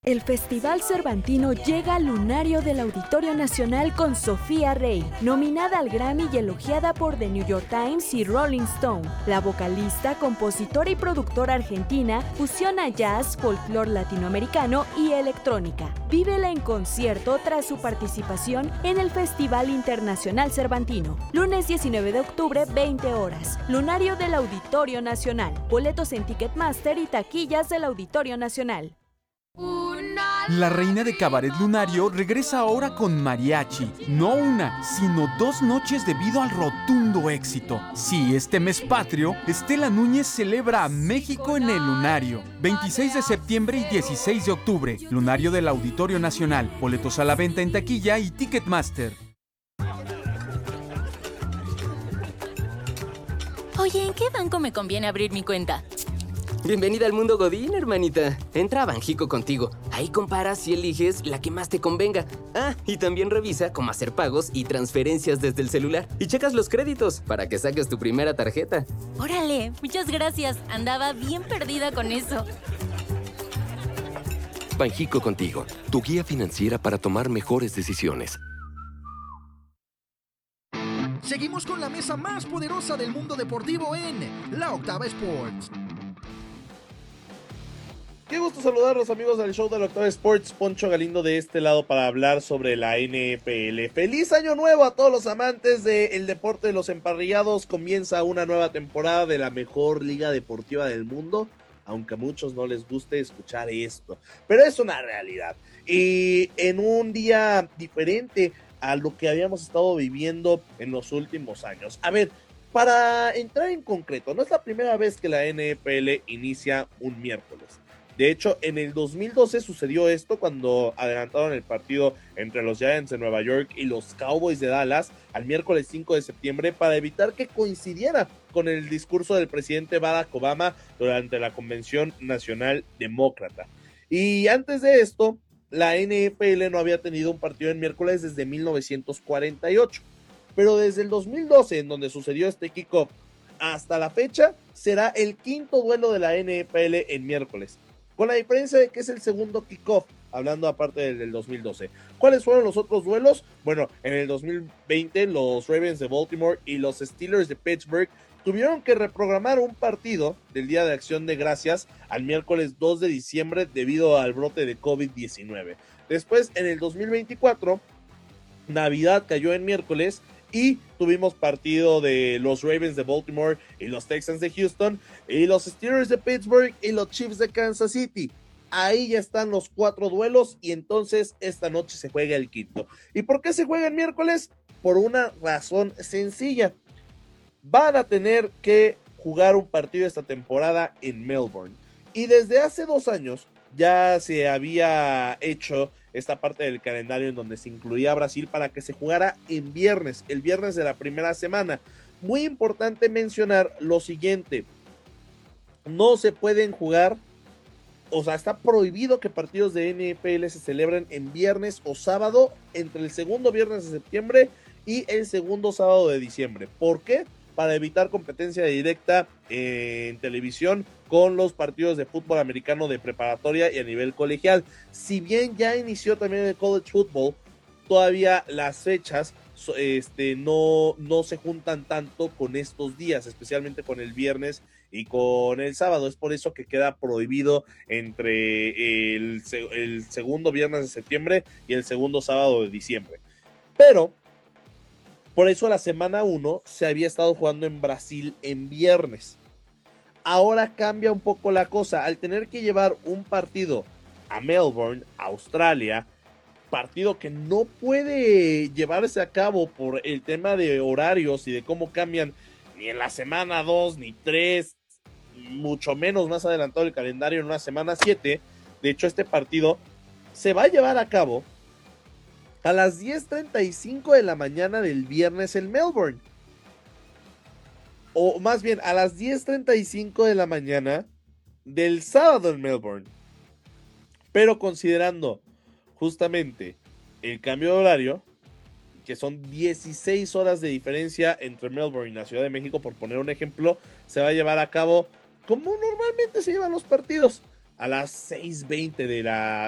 El Festival Cervantino llega al lunario del Auditorio Nacional con Sofía Rey, nominada al Grammy y elogiada por The New York Times y Rolling Stone. La vocalista, compositora y productora argentina fusiona jazz, folclore latinoamericano y electrónica. Vívela en concierto tras su participación en el Festival Internacional Cervantino. Lunes 19 de octubre, 20 horas. Lunario del Auditorio Nacional. Boletos en Ticketmaster y taquillas del Auditorio Nacional. La reina de Cabaret Lunario regresa ahora con mariachi. No una, sino 2 noches debido al rotundo éxito. Sí, este mes patrio, Estela Núñez celebra a México en el Lunario. 26 de septiembre y 16 de octubre. Lunario del Auditorio Nacional. Boletos a la venta en taquilla y Ticketmaster. Oye, ¿en qué banco me conviene abrir mi cuenta? Bienvenida al mundo Godín, hermanita. Entra a Banjico contigo. Ahí comparas y eliges la que más te convenga. Ah, y también revisa cómo hacer pagos y transferencias desde el celular. Y checas los créditos para que saques tu primera tarjeta. Órale, muchas gracias. Andaba bien perdida con eso. Banjico contigo, tu guía financiera para tomar mejores decisiones. Seguimos con la mesa más poderosa del mundo deportivo en La Octava Sports. Qué gusto saludarlos, amigos del show de la Octava Sports. Poncho Galindo de este lado para hablar sobre la NFL. ¡Feliz año nuevo a todos los amantes del deporte de los emparrillados! Comienza una nueva temporada de la mejor liga deportiva del mundo, aunque a muchos no les guste escuchar esto, pero es una realidad. Y en un día diferente a lo que habíamos estado viviendo en los últimos años. A ver, para entrar en concreto, no es la primera vez que la NFL inicia un miércoles. De hecho, en el 2012 sucedió esto cuando adelantaron el partido entre los Giants de Nueva York y los Cowboys de Dallas al miércoles 5 de septiembre para evitar que coincidiera con el discurso del presidente Barack Obama durante la Convención Nacional Demócrata. Y antes de esto, la NFL no había tenido un partido en miércoles desde 1948. Pero desde el 2012, en donde sucedió este kickoff, hasta la fecha, será el quinto duelo de la NFL en miércoles. Con la diferencia de que es el segundo kickoff, hablando aparte del 2012. ¿Cuáles fueron los otros duelos? Bueno, en el 2020 los Ravens de Baltimore y los Steelers de Pittsburgh tuvieron que reprogramar un partido del Día de Acción de Gracias al miércoles 2 de diciembre debido al brote de COVID-19. Después, en el 2024, Navidad cayó en miércoles y tuvimos partido de los Ravens de Baltimore y los Texans de Houston y los Steelers de Pittsburgh y los Chiefs de Kansas City. Ahí ya están los 4 duelos y entonces esta noche se juega el quinto. ¿Y por qué se juega el miércoles? Por una razón sencilla. Van a tener que jugar un partido esta temporada en Melbourne. Y desde hace 2 años ya se había hecho esta parte del calendario en donde se incluía a Brasil para que se jugara en viernes, el viernes de la primera semana. Muy importante mencionar lo siguiente: no se pueden jugar, o sea, está prohibido que partidos de NFL se celebren en viernes o sábado entre el segundo viernes de septiembre y el segundo sábado de diciembre. ¿Por qué? Para evitar competencia directa en televisión con los partidos de fútbol americano de preparatoria y a nivel colegial. Si bien ya inició también el college football, todavía las fechas no se juntan tanto con estos días, especialmente con el viernes y con el sábado. Es por eso que queda prohibido entre el segundo viernes de septiembre y el segundo sábado de diciembre. Pero por eso la semana 1 se había estado jugando en Brasil en viernes. Ahora cambia un poco la cosa. Al tener que llevar un partido a Melbourne, Australia, partido que no puede llevarse a cabo por el tema de horarios y de cómo cambian ni en la semana 2 ni 3, mucho menos más adelantado el calendario en una semana 7. De hecho, este partido se va a llevar a cabo a las 10:35 de la mañana del viernes en Melbourne. O más bien, a las 10:35 de la mañana del sábado en Melbourne. Pero considerando justamente el cambio de horario, que son 16 horas de diferencia entre Melbourne y la Ciudad de México, por poner un ejemplo, se va a llevar a cabo como normalmente se llevan los partidos, a las 6:20 de la